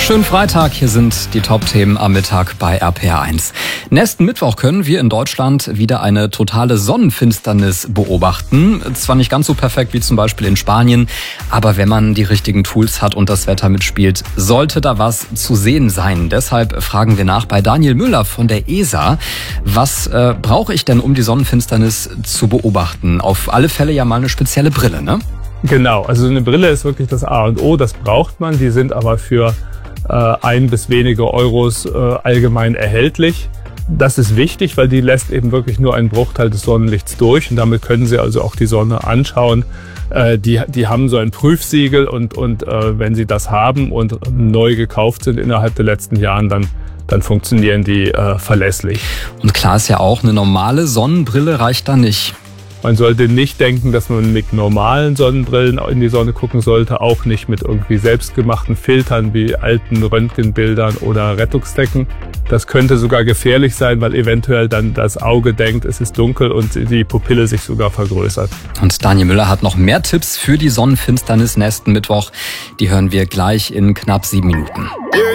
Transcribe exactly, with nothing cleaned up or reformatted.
Schönen Freitag, hier sind die Top-Themen am Mittag bei R P R eins. Nächsten Mittwoch können wir in Deutschland wieder eine totale Sonnenfinsternis beobachten. Zwar nicht ganz so perfekt wie zum Beispiel in Spanien, aber wenn man die richtigen Tools hat und das Wetter mitspielt, sollte da was zu sehen sein. Deshalb fragen wir nach bei Daniel Müller von der E S A. Was äh, brauche ich denn, um die Sonnenfinsternis zu beobachten? Auf alle Fälle ja mal eine spezielle Brille, ne? Genau, also eine Brille ist wirklich das A und O, das braucht man. Die sind aber für äh, ein bis wenige Euros äh, allgemein erhältlich. Das ist wichtig, weil die lässt eben wirklich nur einen Bruchteil des Sonnenlichts durch und damit können Sie also auch die Sonne anschauen. Äh, die, die haben so ein Prüfsiegel und, und äh, wenn Sie das haben und neu gekauft sind innerhalb der letzten Jahren, dann dann funktionieren die äh, verlässlich. Und klar ist ja auch, eine normale Sonnenbrille reicht da nicht. Man sollte nicht denken, dass man mit normalen Sonnenbrillen in die Sonne gucken sollte, auch nicht mit irgendwie selbstgemachten Filtern wie alten Röntgenbildern oder Rettungsdecken. Das könnte sogar gefährlich sein, weil eventuell dann das Auge denkt, es ist dunkel und die Pupille sich sogar vergrößert. Und Daniel Müller hat noch mehr Tipps für die Sonnenfinsternis nächsten Mittwoch. Die hören wir gleich in knapp sieben Minuten.